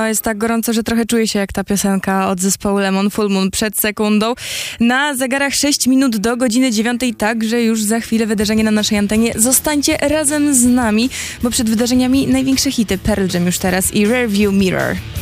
Jest tak gorąco, że trochę czuję się jak ta piosenka od zespołu Lemon Full Moon przed sekundą. Na zegarach 6 minut do godziny 9, także już za chwilę wydarzenie na naszej antenie. Zostańcie razem z nami, bo przed wydarzeniami największe hity Pearl Jam już teraz i Rearview Mirror.